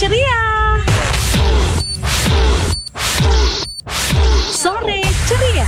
ceria. Sore ceria.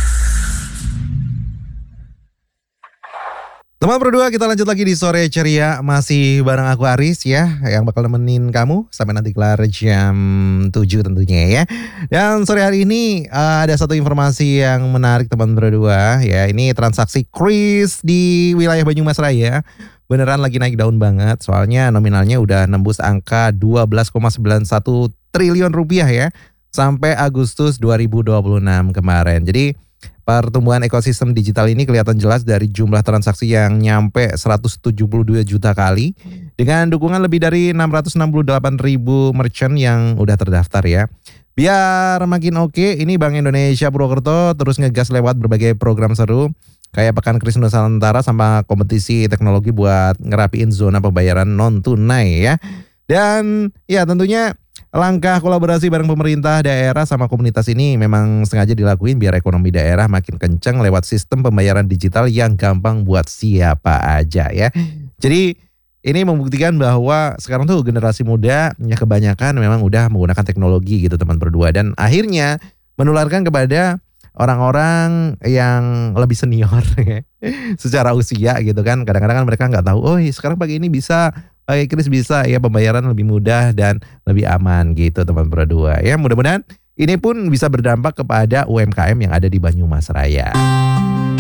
Teman berdua, kita lanjut lagi di Sore Ceria. Masih bareng aku Aris ya, yang bakal nemenin kamu sampai nanti kelar jam 7 tentunya ya. Dan sore hari ini ada satu informasi yang menarik teman berdua ya. Ini transaksi kris di wilayah Banyumas Raya beneran lagi naik daun banget. Soalnya nominalnya udah nembus angka 12,91 triliun rupiah ya. Sampai Agustus 2026 kemarin. Jadi pertumbuhan ekosistem digital ini kelihatan jelas dari jumlah transaksi yang nyampe 172 juta kali dengan dukungan lebih dari 668 ribu merchant yang udah terdaftar ya. Biar makin oke, ini Bank Indonesia Purwokerto terus ngegas lewat berbagai program seru kayak Pekan Kris Nusantara sama kompetisi teknologi buat ngerapiin zona pembayaran non tunai ya. Dan ya tentunya langkah kolaborasi bareng pemerintah daerah sama komunitas ini memang sengaja dilakuin biar ekonomi daerah makin kencang lewat sistem pembayaran digital yang gampang buat siapa aja ya. Jadi ini membuktikan bahwa sekarang tuh generasi muda ya kebanyakan memang udah menggunakan teknologi gitu teman berdua. Dan akhirnya menularkan kepada orang-orang yang lebih senior ya, secara usia gitu kan. Kadang-kadang kan mereka nggak tahu, oh sekarang pagi ini bisa pakai kris bisa ya, pembayaran lebih mudah dan lebih aman gitu teman berdua ya. Mudah-mudahan ini pun bisa berdampak kepada UMKM yang ada di Banyumas Raya.